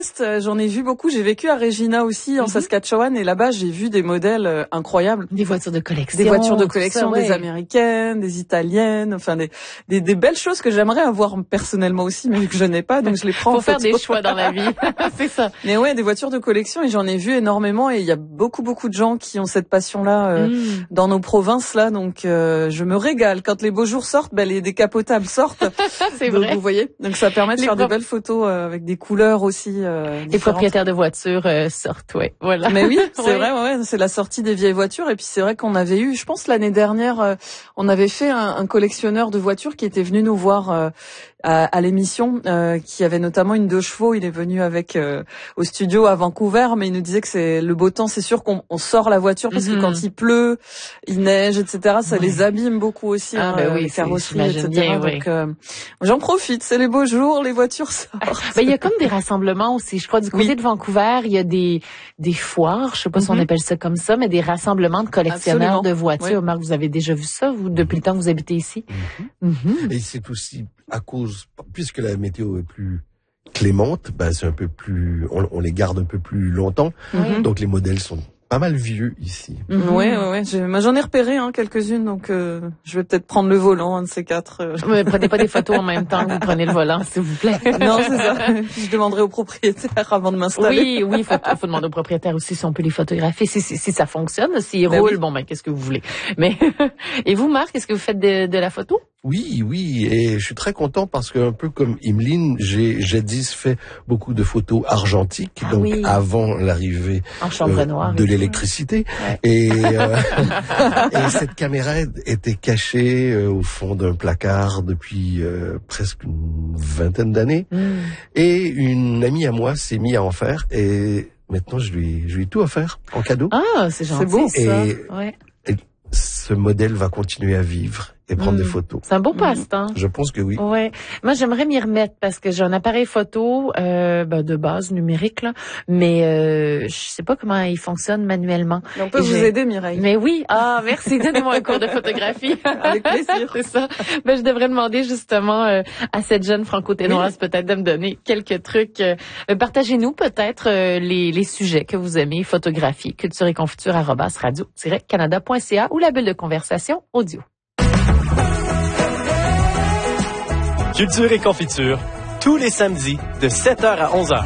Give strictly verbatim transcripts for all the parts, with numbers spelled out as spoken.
J'en ai vu beaucoup. J'ai vécu à Regina aussi, en mm-hmm. Saskatchewan, et là-bas, j'ai vu des modèles euh, incroyables. Des voitures de collection. Des voitures de collection, ça, ouais. des américaines, des italiennes, enfin des, des, des belles choses que j'aimerais avoir personnellement aussi, mais que je n'ai pas, donc je les prends. Faut en faire photo. des choix dans la vie, c'est ça. Mais ouais, des voitures de collection, et j'en ai vu énormément, et il y a beaucoup, beaucoup de gens qui ont cette passion-là euh, mm. dans nos provinces là, donc euh, je me régale. Quand les beaux jours sortent, ben les décapotables sortent. C'est donc, vrai. Vous voyez, donc ça permet de les faire pro... de belles photos euh, avec des couleurs aussi. Euh, les propriétaires de voitures euh, sortent, ouais, voilà. Mais oui, c'est ouais. vrai, ouais, c'est la sortie des vieilles voitures, et puis c'est vrai qu'on avait eu, je pense l'année dernière, euh, on avait fait un, un collectionneur de voitures qui était venu nous voir euh, à, à l'émission, euh, qui avait notamment une deux chevaux. Il est venu avec euh, au studio à Vancouver, mais il nous disait que c'est le beau temps, c'est sûr qu'on on sort la voiture parce mm-hmm. que quand il pleut, il neige, et cetera, ça ouais. les abîme beaucoup aussi, ah, hein, ben oui, les carrosseries, et cetera. Bien, donc oui. euh, j'en profite, c'est les beaux jours, les voitures sortent. Ben il y a comme des rassemblements aussi. Je crois du côté oui. de Vancouver, il y a des des foires, je sais pas mm-hmm. si on appelle ça comme ça, mais des rassemblements de collectionneurs Absolument. de voitures. Oui. Marc, vous avez déjà vu ça, vous, depuis le temps que vous habitez ici? Mm-hmm. Mm-hmm. Et c'est aussi à cause, puisque la météo est plus clémente, ben c'est un peu plus, on, on les garde un peu plus longtemps. Mm-hmm. Donc les modèles sont pas mal vieux ici. Mm-hmm. Ouais, ouais, ouais. J'ai, moi, j'en ai repéré hein, quelques-unes, donc euh, je vais peut-être prendre le volant, un de ces quatre. Euh. Mais prenez pas des photos en même temps que vous prenez le volant, s'il vous plaît. Non, c'est ça. Je demanderai au propriétaire avant de m'installer. Oui, oui, il faut, faut demander au propriétaire aussi si on peut les photographier, si, si, si ça fonctionne, s'ils ben roulent, oui. bon ben qu'est-ce que vous voulez. Mais et vous, Marc, est-ce que vous faites de, de la photo? Oui, oui, et je suis très content parce que un peu comme Emeline, j'ai jadis fait beaucoup de photos argentiques, ah, donc oui. avant l'arrivée euh, de l'électricité. Ouais. Et, euh, et cette caméra était cachée euh, au fond d'un placard depuis euh, presque une vingtaine d'années. Mm. Et une amie à moi s'est mise à en faire, et maintenant je lui, je lui ai tout offert en cadeau. Ah, c'est gentil, c'est beau ça. Et, ouais. et ce modèle va continuer à vivre et prendre mmh. des photos. C'est un beau passe-temps. Je pense que oui. Ouais. Moi, j'aimerais m'y remettre parce que j'ai un appareil photo euh, ben, de base numérique là, mais euh, je sais pas comment il fonctionne manuellement. Et on peut et vous aider, Mireille. Mais oui. Ah, merci. Donnez-moi un cours de photographie. Avec plaisir. C'est ça. Ben, je devrais demander justement euh, à cette jeune franco-ténoise oui. peut-être de me donner quelques trucs. Euh, partagez-nous peut-être euh, les, les sujets que vous aimez, photographie, culture et confiture arobase radio tiret canada point c a ou la bulle de conversation audio. Culture et confiture, tous les samedis de sept heures à onze heures.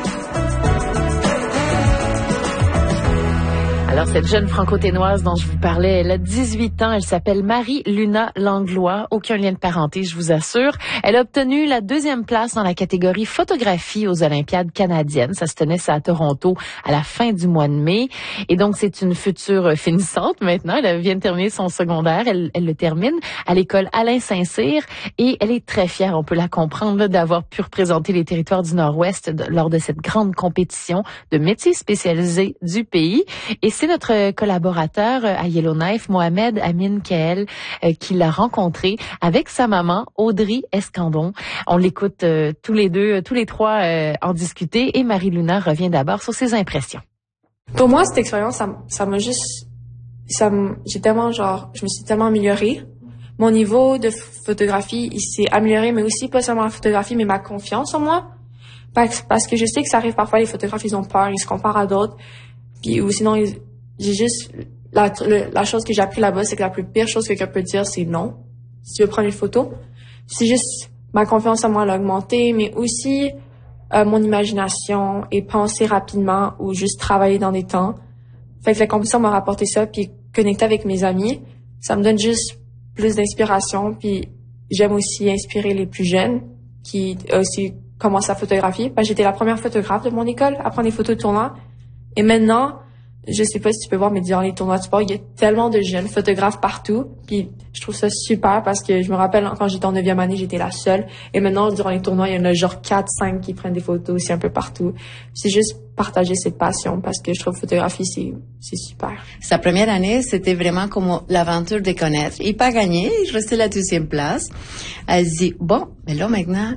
Alors, cette jeune franco-ténoise dont je vous parlais, elle a dix-huit ans, elle s'appelle Marie-Luna Langlois, aucun lien de parenté, je vous assure. Elle a obtenu la deuxième place dans la catégorie photographie aux Olympiades canadiennes. Ça se tenait ça à Toronto à la fin du mois de mai. Et donc, c'est une future finissante maintenant. Elle vient de terminer son secondaire. Elle, elle le termine à l'école Alain Saint-Cyr et elle est très fière, on peut la comprendre, là, d'avoir pu représenter les territoires du Nord-Ouest de, lors de cette grande compétition de métiers spécialisés du pays. Et c'est notre collaborateur à Yellowknife, Mohamed Amin Kael, euh, qui l'a rencontré avec sa maman, Audrey Escandon. On l'écoute euh, tous les deux, tous les trois euh, en discuter, et Marie-Luna revient d'abord sur ses impressions. Pour moi, cette expérience, ça, ça m'a juste, ça m'a, j'ai tellement genre, je me suis tellement améliorée. Mon niveau de photographie, il s'est amélioré, mais aussi pas seulement la photographie, mais ma confiance en moi. Parce, parce que je sais que ça arrive parfois, les photographes, ils ont peur, ils se comparent à d'autres. Puis, ou sinon, ils, j'ai juste, la, le, la chose que j'ai appris là-bas, c'est que la plus pire chose que quelqu'un peut dire, c'est non. Si tu veux prendre une photo. C'est juste, ma confiance en moi l'a augmenté, mais aussi, euh, mon imagination et penser rapidement ou juste travailler dans des temps. Fait que la compétition m'a rapporté ça, puis connecter avec mes amis, ça me donne juste plus d'inspiration, puis j'aime aussi inspirer les plus jeunes qui aussi commencent à photographier. Parce que j'étais la première photographe de mon école à prendre des photos de tournoi. Et maintenant, je sais pas si tu peux voir, mais durant les tournois de sport, il y a tellement de jeunes photographes partout. Puis je trouve ça super parce que je me rappelle, quand j'étais en neuvième année, j'étais la seule. Et maintenant, durant les tournois, il y en a genre quatre, cinq qui prennent des photos aussi un peu partout. C'est juste partager cette passion parce que je trouve photographie, c'est, c'est super. Sa première année, c'était vraiment comme l'aventure de connaître. Il n'a pas gagné, il restait la deuxième place. Elle se dit, bon, mais là maintenant,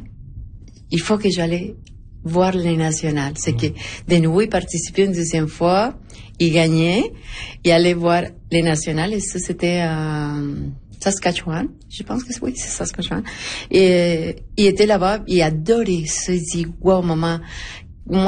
il faut que j'aille voir les nationales. C'est que de nouveau, il participait une deuxième fois, il gagnait, il allait voir les nationales, et ça, c'était euh, Saskatchewan, je pense que oui, c'est Saskatchewan. Et il était là-bas, il adorait ça, il dit, wow, maman,